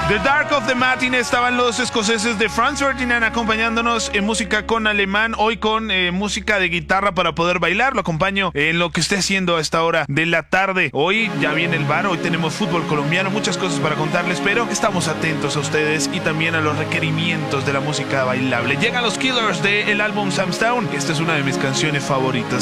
The Dark of the Matin estaban los escoceses de Franz Ferdinand acompañándonos en música con alemán, hoy con música de guitarra para poder bailar. Lo acompaño en lo que esté haciendo a esta hora de la tarde. Hoy ya viene el bar, hoy tenemos fútbol colombiano, muchas cosas para contarles, pero estamos atentos a ustedes y también a los requerimientos de la música bailable. Llegan los Killers del álbum Sam's Town. Esta es una de mis canciones favoritas.